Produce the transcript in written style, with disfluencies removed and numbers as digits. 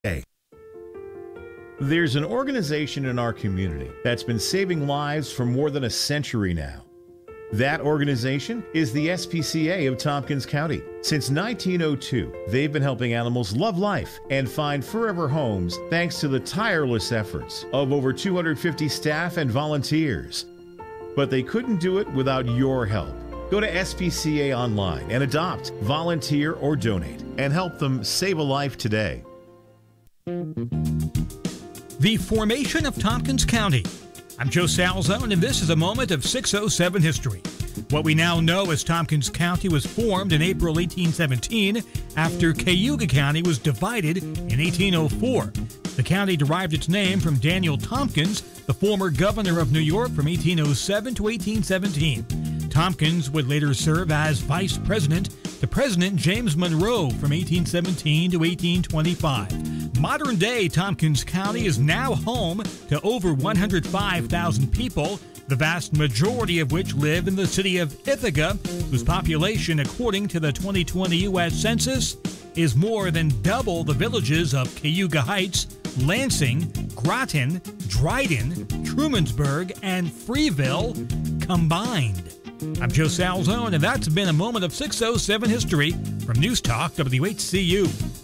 Hey. There's an organization in our community that's been saving lives for more than a century now. That organization is the SPCA of Tompkins County. Since 1902, they've been helping animals love life and find forever homes thanks to the tireless efforts of over 250 staff and volunteers. But they couldn't do it without your help. Go to SPCA online and adopt, volunteer, or donate and help them save a life today. The formation of Tompkins County. I'm Joe Salzone, and this is a moment of 607 history. What we now know as Tompkins County was formed in April 1817 after Cayuga County was divided in 1804. The county derived its name from Daniel Tompkins, the former governor of New York from 1807 to 1817. Tompkins would later serve as vice president to President James Monroe from 1817 to 1825. Modern-day Tompkins County is now home to over 105,000 people, the vast majority of which live in the city of Ithaca, whose population, according to the 2020 U.S. Census, is more than double the villages of Cayuga Heights, Lansing, Groton, Dryden, Trumansburg, and Freeville combined. I'm Joe Salzone, and that's been a moment of 607 history from News Talk WHCU.